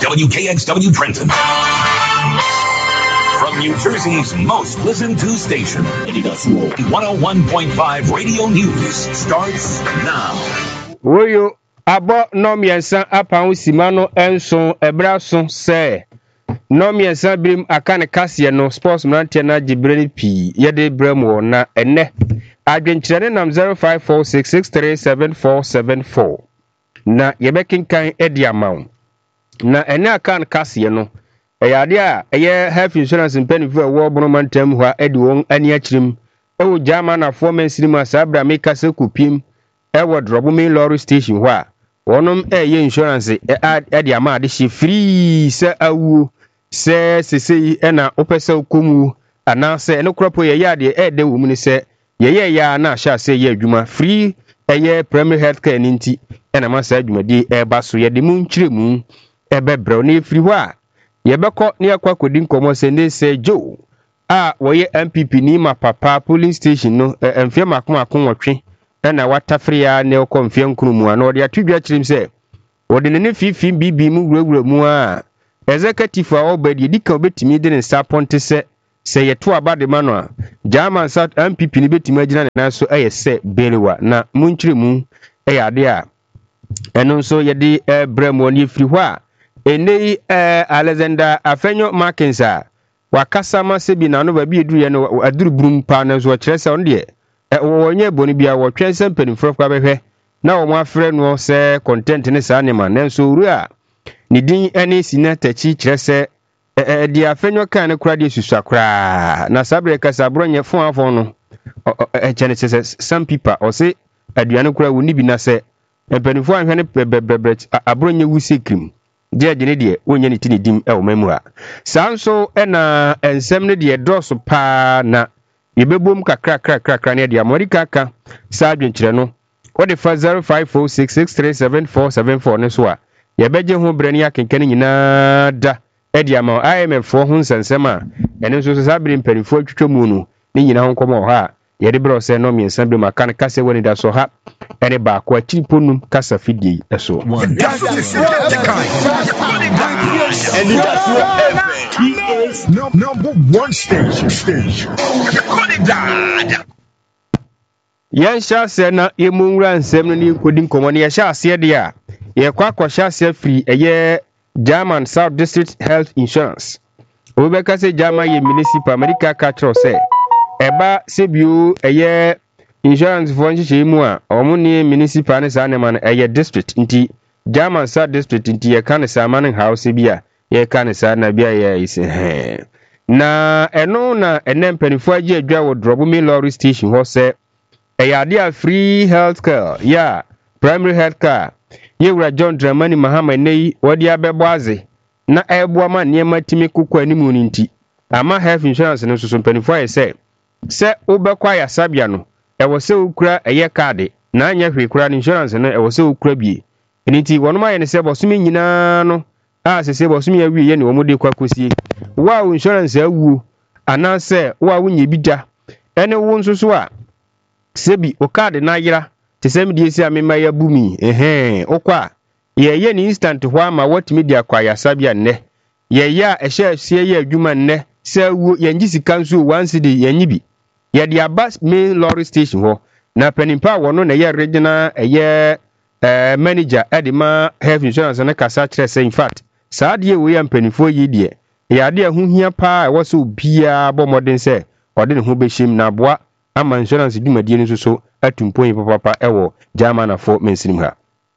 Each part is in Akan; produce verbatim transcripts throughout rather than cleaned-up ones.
W K X W Trenton. From New Jersey's most listened to station, one oh one point five Radio News starts now. Woyo abo nomiensa apan simano enso ebraso se nomiensa brim akane kase no sports mrantia na gibreni pi yede bremo na enne adwenkyerene nam zero five four six six three seven four seven four na yebekinkan ediamount na enne akan kase no eyade a eye health insurance mpanifo ewo bono mantam ho a edi won ani achirim ewo jama na fo mensinima sabra meka se kupim ewo drobo main lorry station ho a wonum eye insurance e de ama ade she free se awu se sesei e na opese komu anase ene kropo ye yade e de wo mu ni se ye ye ya na sha se ye adwuma free eye primary health care ninti e na ma sa adwuma di e ba so ye de mu nkyiremu e bebre ni free ho a ye beko ne akwa kodi nkomo se ne se jo a wo ye M P P ni ma papa polling station no emfie makoma konwotwe na watafre ya ne okomfie nkrumu ana ode atudwa kirim se ode ne fifi bibi mu wurawura mu a executive a obedi dika obetimi de ne saponte se se yeto abade mano a German South M P P ni betimi agina ne naso eye se belewa na munkyiremu eye ade a eno nso ye de bremo ni firi ho a ene Alexander Afenyo Mackenzie wakasa ma se bi na no ba bi eduru ye no aduru brum pa na so kire se on de e wonye boni bia wo twense mpanimfo kwa behwe na wo afre no se content ne sa ne ma nanso uru a ni din ene sina tachi kire se e di Afenyo kan ne kura de susu akra na sabre kasa bronye fon afon no e chene se some people o se aduane kura woni bi na se mpanimfo anhwe ne bebebre abronye wusekrim je je ne de wonye ne tini dim e wo mamu a sanso e na ensem ne de drosso pa na yebebom kakra kakra kakra ne de America ka sa adwenkyere no wode fa zero five four six six three seven four seven four ne so a yebeje ho brani akenkan nyina da e de ama I M F fo ho nsensem a ene nso so sa bere mpanifo atwetwemu no ne nyina ho komo ha yede bro se no miensa bere makan kase woni da so ha ene ba ko achiponum kasa fidie eso And he is no, number one station. station. Yan sha se na emunra nsem no ni kodi nkomo ne ya sha ase de a ye kwa kwa sha ase free eye German South District Health Insurance obeka se German ye municipal America catro se eba sebio eye insurance for nchi mu a omo ni municipal ne sa ne man eye district nti German South District nti ye kan sa man house bia ye kan sa na bia ye ise he na eno na enem penifo agi adwa wo drobo main lorry station ho se eye free healthcare ya primary healthcare ye wura John Dramani Mahama nei wodi abeboaze na eboa ma niema timi kokwa animu nti ama health insurance no so penifo ye se se obekwa ya sabia no e wo se ukura eye card na anya hwe kura insurance no e wo se ukura bie nti wono ma ye ne se bosumi nyina no a se se bosumi awie ye ne wo mode kwa kosie wa insurance awu ana se wa wunye bida ene wo nso so a sebi o card na yira te se mede esi amema ya bumi ehe okwa ye ye ni instant ho ama what media kwa ya sabia nne ye ya ehye sie ye adwuma nne se awu ye ngisika nso one cedi ye nyibi ye dia bus main lorry station ho na penimpa wono na ye regional eye eh manager edima health insurance na kasa kire say in fact saade we ya penifo yi de ye ade ahuhia pa e wo so bia bo modern se ode ne ho behim na boa ama insurance dumadie nso so atumpon papa ewo German afo mensinim ha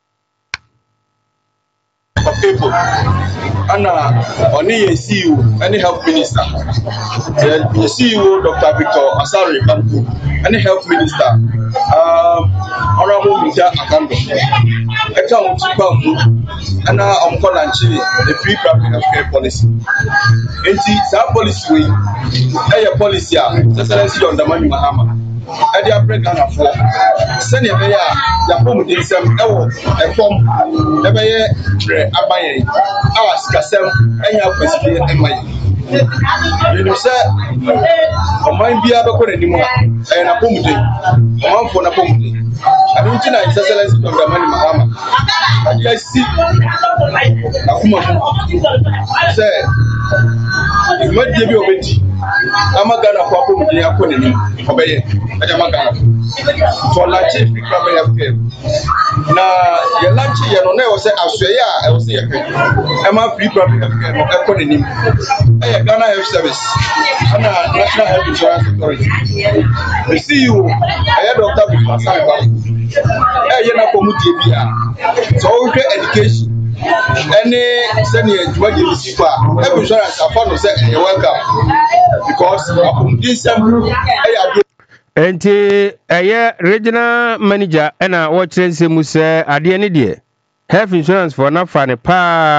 people and uh, on the C E O any health minister the C E O Doctor Victor Asari Kampu any health minister um honorable Mija Akando account Kampu and uh on Kolanchi the free public health care policy and that policy we a policy excellency on the money Mahama and they are breaking up for send a ya ya pom de sem ewo e pom e be ye tre abaye awas kasem enya kwesbi e mai you know say o man bia be ko ni mu e na pom de o man fo na pom de I don't think His Excellency Doctor Mani Mahama. And yes, see, Nakuma say, if my baby obey, I'm a Ghana for a company. I'm going to obey. I'm a Ghana for lunch. Big family have came. Now, your lunch, you know, never say Australia. I will say, I'm a free family have came. I'm going to hey, Ghana Health Service. I'm a National Health Insurance Authority. We see you. I had Doctor Bukasa. Hey, you're not going to be so okay education. Any senior what you see for health insurance, I found say you're welcome because of this hey. Enti eye regional manager ena wo kyerɛ nsɛm sɛ ade ne deɛ health insurance for na fa ne pa